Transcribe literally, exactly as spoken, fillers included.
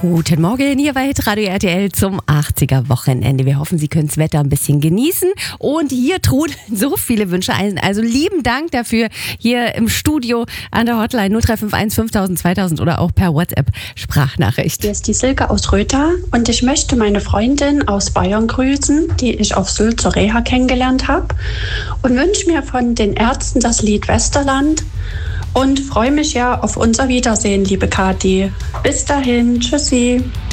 Guten Morgen, hier bei Radio R T L zum achtziger-Wochenende. Wir hoffen, Sie können das Wetter ein bisschen genießen. Und hier trudeln so viele Wünsche ein. Also lieben Dank dafür hier im Studio an der Hotline null drei fünf eins fünftausend zweitausend oder auch per WhatsApp-Sprachnachricht. Hier ist die Silke aus Rötha und ich möchte meine Freundin aus Bayern grüßen, die ich auf Sylt zur Reha kennengelernt habe, und wünsche mir von den Ärzten das Lied Westerland. Und freue mich ja auf unser Wiedersehen, liebe Kathi. Bis dahin, tschüssi.